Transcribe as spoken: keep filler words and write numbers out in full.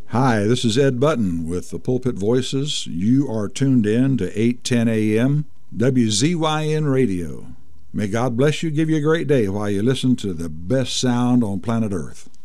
Hi, this is Ed Button with the Pulpit Voices. You are tuned in to eight ten A M W Z Y N Radio. May God bless you, give you a great day while you listen to the best sound on planet Earth.